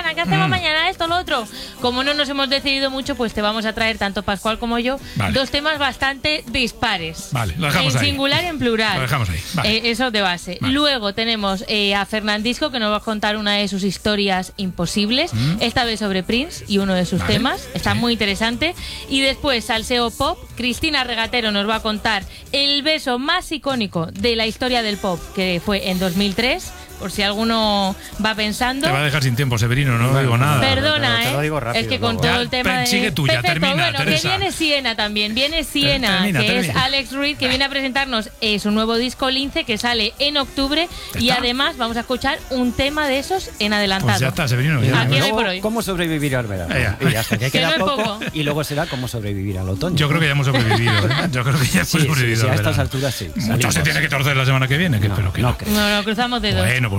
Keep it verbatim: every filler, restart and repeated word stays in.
mañana? ¿Qué hacemos Mm. mañana? Esto, lo otro. Como no nos hemos decidido mucho, pues te vamos a traer, tanto Pascual como yo, Vale. dos temas bastante dispares. Vale, lo dejamos en ahí. singular y en plural. Lo dejamos ahí. Vale. Eh, eso de base. Vale. Luego tenemos eh, a Fernandisco, que nos va a contar una de sus historias imposibles, Mm. esta vez sobre Prince y uno de sus Vale. temas. Está Sí. muy interesante. Y después, Salseo Pop, Cristina Regatero nos va a contar el beso más icónico de la historia del pop, que fue en dos mil tres, por si alguno va pensando. Te va a dejar sin tiempo, Severino, no Bueno, digo nada. Perdona, Te lo- te lo ¿eh? digo rápido, es que con luego. todo Ya, el tema de... sigue tú ya, Perfecto, termina, bueno, Teresa. que viene Siena también, viene Siena, termina, que termina. es Alex Reed, que viene a presentarnos eh, su nuevo disco Lince, que sale en octubre, y está. además vamos a escuchar un tema de esos en adelantado. Pues ya está, Severino. Ya. Aquí Luego, hoy por hoy. ¿Cómo sobrevivir al verano? Ya. Y ya está, que Que queda no es poco. poco. Y luego será cómo sobrevivir al otoño. Yo creo que ya hemos sobrevivido. ¿eh? Yo creo que ya hemos Sí, sí, sobrevivido. sí, a al estas verano. alturas sí. Mucho salimos. se tiene que torcer la semana que viene, que No, espero que no no. creo. No, no, cruzamos dedos. Bueno, pues